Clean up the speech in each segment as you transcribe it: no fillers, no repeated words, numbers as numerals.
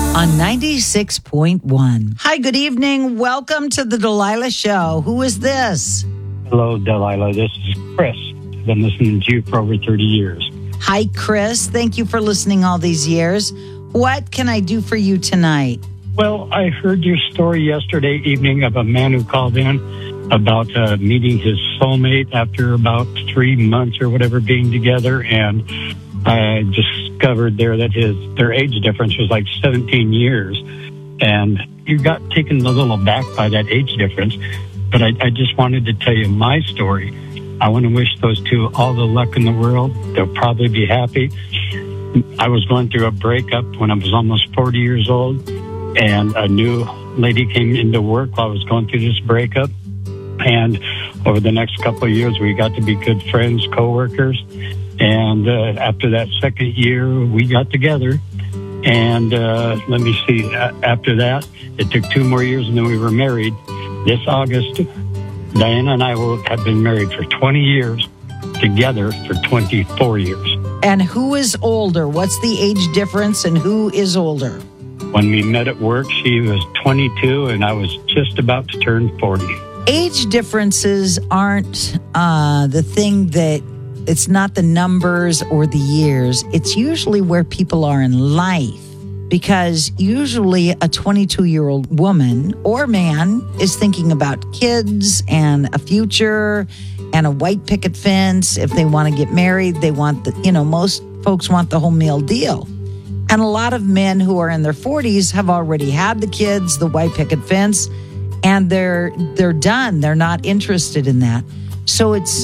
on 96.1. Hi, good evening. Welcome to the Delilah Show. Who is this? Hello, Delilah. This is Chris. I've been listening to you for over 30 years. Hi, Chris. Thank you for listening all these years. What can I do for you tonight? Well, I heard your story yesterday evening of a man who called in about meeting his soulmate after about 3 months or whatever being together, and I discovered there that their age difference was like 17 years, and you got taken a little back by that age difference. But I just wanted to tell you my story. I want to wish those two all the luck in the world. They'll probably be happy. I was going through a breakup when I was almost 40 years old, and a new lady came into work while I was going through this breakup. And over the next couple of years, we got to be good friends, co-workers. And after that second year, we got together. And let me see, after that, it took 2 more years, and then we were married. This August, Diana and I will have been married for 20 years, together for 24 years. And who is older? What's the age difference, and who is older? When we met at work, she was 22, and I was just about to turn 40. Age differences aren't the thing that, it's not the numbers or the years. It's usually where people are in life. Because usually a 22-year-old woman or man is thinking about kids and a future and a white picket fence. If they want to get married, they want most folks want the whole meal deal. And a lot of men who are in their 40s have already had the kids, the white picket fence, and they're done. They're not interested in that. So it's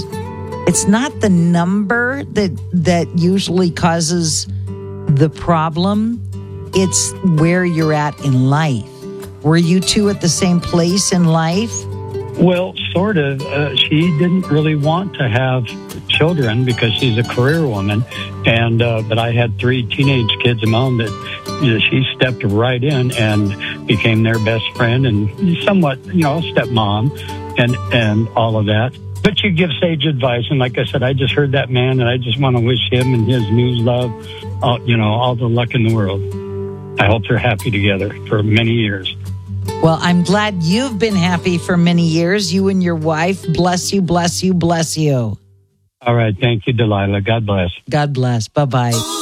not the number that usually causes the problem. It's where you're at in life. Were you two at the same place in life? Well, sort of. She didn't really want to have children because she's a career woman, and but I had 3 teenage kids of my own that she stepped right in and became their best friend and somewhat, stepmom and all of that. But she gives sage advice, and like I said, I just heard that man, and I just want to wish him and his new love, all the luck in the world. I hope they're happy together for many years. Well, I'm glad you've been happy for many years, you and your wife. Bless you, bless you, bless you. All right. Thank you, Delilah. God bless. God bless. Bye-bye.